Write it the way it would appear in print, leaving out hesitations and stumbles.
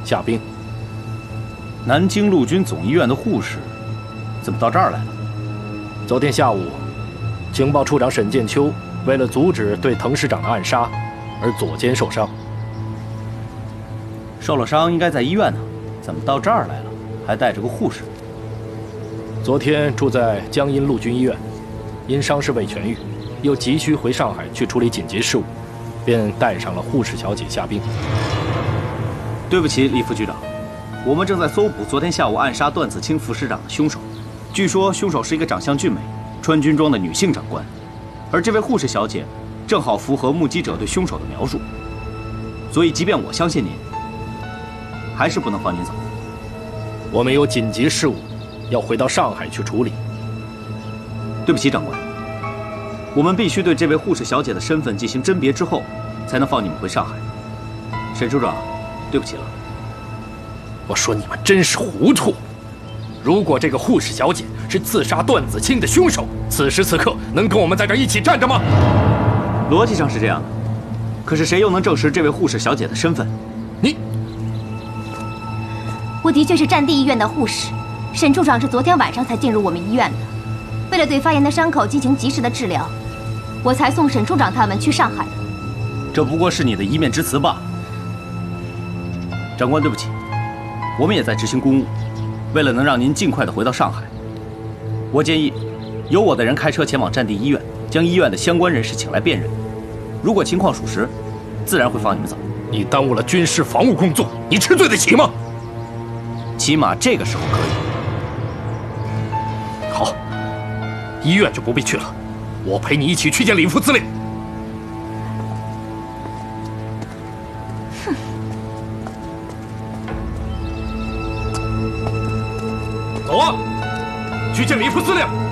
下兵。 南京陆军总医院的护士怎么到这儿来了？ 昨天下午，情报处长沈剑秋为了阻止对滕师长的暗杀，而左肩受伤。 受了伤应该在医院呢，怎么到这儿来了？还带着个护士。 昨天住在江阴陆军医院，因伤势未痊愈，又急需回上海去处理紧急事务，便带上了护士小姐下兵。 对不起，李副局长，我们正在搜捕昨天下午暗杀段子清副师长的凶手。据说凶手是一个长相俊美、穿军装的女性长官，而这位护士小姐正好符合目击者对凶手的描述，所以即便我相信您，还是不能放您走。 我们有紧急事务，要回到上海去处理。 对不起，长官，我们必须对这位护士小姐的身份进行甄别之后，才能放你们回上海。沈处长，对不起了。 我说你们真是糊涂！如果这个护士小姐是刺杀段子清的凶手，此时此刻能跟我们在这儿一起站着吗？ 逻辑上是这样的，可是谁又能证实这位护士小姐的身份？ 我的确是战地医院的护士，沈处长是昨天晚上才进入我们医院的。为了对发炎的伤口进行及时的治疗，我才送沈处长他们去上海的。 这不过是你的一面之词罢了。长官，对不起，我们也在执行公务，为了能让您尽快的回到上海，我建议由我的人开车前往战地医院，将医院的相关人士请来辨认。如果情况属实，自然会放你们走。 你耽误了军事防务工作，你吃罪得起吗？ 起码这个时候可以。 好，医院就不必去了，我陪你一起去见李副司令。走啊，去见李副司令。